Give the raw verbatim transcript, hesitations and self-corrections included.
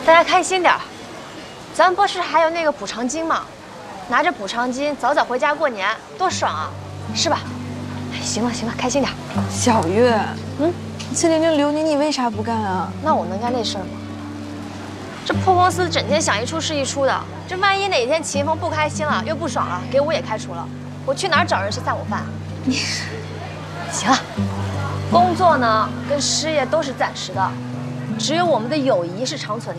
大家开心点儿，咱不是还有那个补偿金吗？拿着补偿金早早回家过年，多爽啊，是吧？行了行了，开心点儿。 小月， 嗯， 七零零留你，你为啥不干啊？ 那我能干这事儿吗？这破公司整天想一出是一出的，这万一哪天秦风不开心了，又不爽了，给我也开除了，我去哪儿找人吃下午饭？你，行了，工作呢跟事业都是暂时的，只有我们的友谊是长存的。